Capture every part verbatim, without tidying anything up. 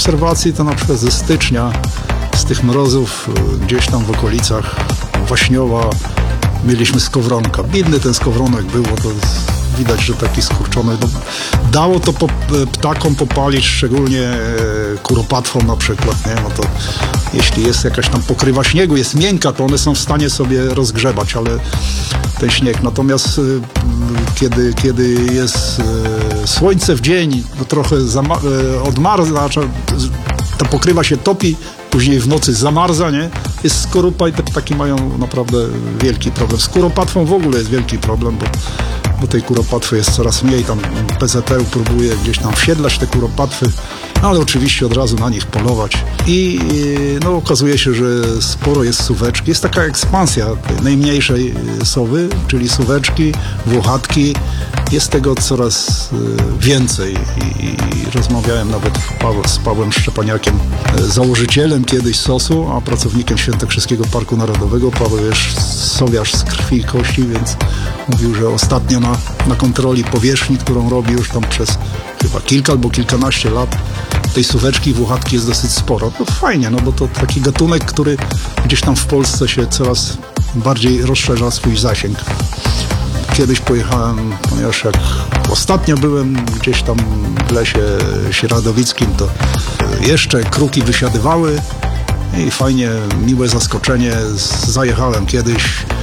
obserwacji to na przykład ze stycznia, z tych mrozów gdzieś tam w okolicach Waśniowa mieliśmy skowronka. Bidny ten skowronek był, bo to widać, że taki skurczony. No, dało to po, ptakom popalić, szczególnie kuropatwom na przykład, nie? No to jeśli jest jakaś tam pokrywa śniegu, jest miękka, to one są w stanie sobie rozgrzebać, ale ten śnieg. Natomiast kiedy, kiedy jest słońce w dzień, to trochę odmarza, znaczy ta pokrywa się topi, później w nocy zamarza, nie? Jest skorupa i te ptaki mają naprawdę wielki problem. Z kuropatwą w ogóle jest wielki problem, bo, bo tej kuropatwy jest coraz mniej. Tam P Z T próbuje gdzieś tam wsiedlać te kuropatwy, no ale oczywiście od razu na nich polować. I no, okazuje się, że sporo jest suweczki. Jest taka ekspansja tej najmniejszej sowy, czyli suweczki, włochatki. Jest tego coraz więcej i, i rozmawiałem nawet z Pawłem Szczepaniakiem, założycielem kiedyś S O S-u, a pracownikiem Świętokrzyskiego Parku Narodowego. Paweł jest sowiarz z krwi i kości, więc mówił, że ostatnio na, na kontroli powierzchni, którą robi już tam przez chyba kilka albo kilkanaście lat, tej suweczki i włochatki jest dosyć sporo. To fajnie, no bo to taki gatunek, który gdzieś tam w Polsce się coraz bardziej rozszerza swój zasięg. Kiedyś pojechałem, ponieważ jak ostatnio byłem gdzieś tam w lesie śradowickim, to jeszcze kruki wysiadywały i fajnie, miłe zaskoczenie. Zajechałem kiedyś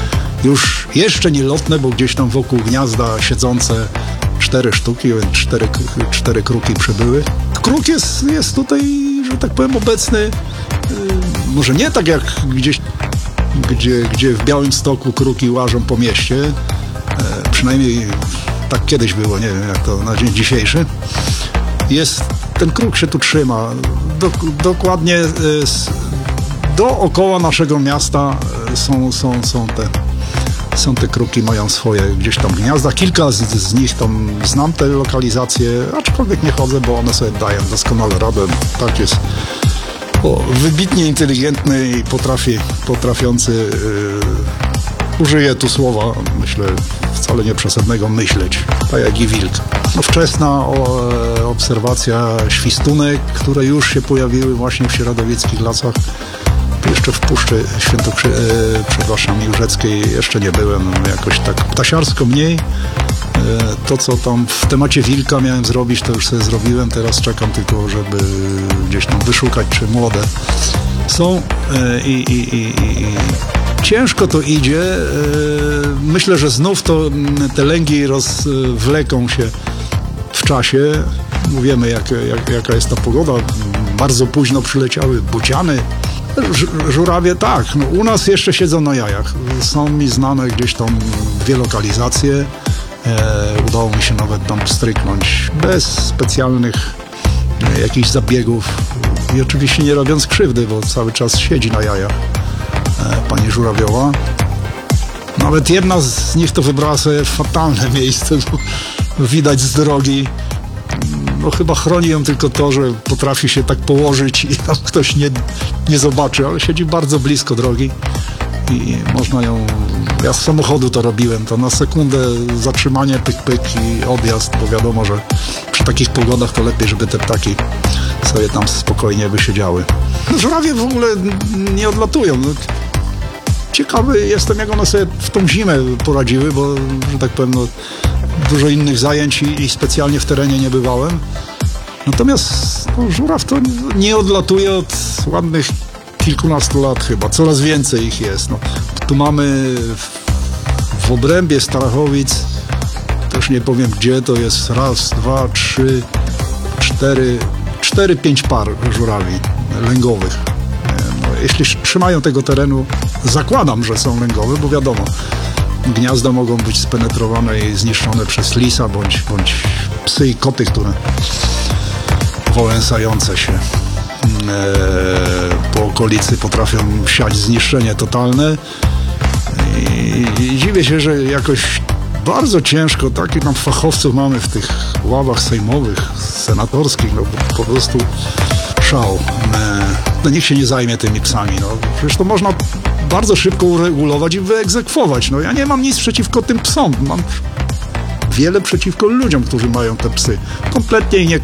już jeszcze nielotne, bo gdzieś tam wokół gniazda siedzące cztery sztuki, więc cztery, cztery kruki przybyły. Kruk jest, jest tutaj, że tak powiem, obecny, yy, może nie tak jak gdzieś, gdzie, gdzie w Białymstoku kruki łażą po mieście, e, przynajmniej tak kiedyś było, nie wiem jak to na dzień dzisiejszy. Jest, ten kruk się tu trzyma. Do, dokładnie e, dookoła naszego miasta są, są, są te Są te kruki, mają swoje gdzieś tam gniazda. Kilka z, z nich tam znam te lokalizacje, aczkolwiek nie chodzę, bo one sobie dają doskonale radę. Tak jest o, wybitnie inteligentny i potrafi, potrafiący, yy, użyję tu słowa, myślę, wcale nieprzesadnego, myśleć, tak jak i wilk. No, wczesna o, obserwacja świstunek, które już się pojawiły właśnie w środowickich lasach. Jeszcze w Puszczy Świętokrzy... E, przepraszam, Jórzeckiej jeszcze nie byłem, jakoś tak ptasiarsko mniej. E, to, co tam w temacie wilka miałem zrobić, to już sobie zrobiłem. Teraz czekam tylko, żeby gdzieś tam wyszukać, czy młode są. E, i, i, i, i ciężko to idzie. E, myślę, że znów to te lęgi rozwleką się w czasie. Wiemy, jak, jak, jaka jest ta pogoda. Bardzo późno przyleciały bociany. Żurawie tak, no, u nas jeszcze siedzą na jajach. Są mi znane gdzieś tam dwie lokalizacje. E, udało mi się nawet tam stryknąć bez specjalnych e, jakichś zabiegów i oczywiście nie robiąc krzywdy, bo cały czas siedzi na jajach e, pani żurawiowa. Nawet jedna z nich to wybrała sobie fatalne miejsce, bo widać z drogi. No chyba chroni ją tylko to, że potrafi się tak położyć i tam ktoś nie, nie zobaczy, ale siedzi bardzo blisko drogi i można ją... Ja z samochodu to robiłem, to na sekundę zatrzymanie, pyk, pyk i odjazd, bo wiadomo, że przy takich pogodach to lepiej, żeby te ptaki sobie tam spokojnie wysiedziały. No, żurawie w ogóle nie odlatują. No, ciekawy jestem, jak one sobie w tą zimę poradziły, bo, że tak powiem, no, dużo innych zajęć i, i specjalnie w terenie nie bywałem. Natomiast no, żuraw to nie odlatuje od ładnych kilkunastu lat chyba. Coraz więcej ich jest. No, tu mamy w, w obrębie Starachowic, też nie powiem gdzie, to jest raz, dwa, trzy, cztery, cztery, pięć par żurawi lęgowych. No, jeśli trzymają tego terenu, zakładam, że są lęgowe, bo wiadomo, gniazda mogą być spenetrowane i zniszczone przez lisa bądź, bądź psy i koty, które wałęsające się e, po okolicy potrafią siać zniszczenie totalne. I, i dziwię się, że jakoś bardzo ciężko, takich tam fachowców mamy w tych ławach sejmowych, senatorskich, no po prostu szał. E, no nikt się nie zajmie tymi psami, no przecież to można bardzo szybko uregulować i wyegzekwować. No ja nie mam nic przeciwko tym psom. Mam wiele przeciwko ludziom, którzy mają te psy. Kompletnie ich nie,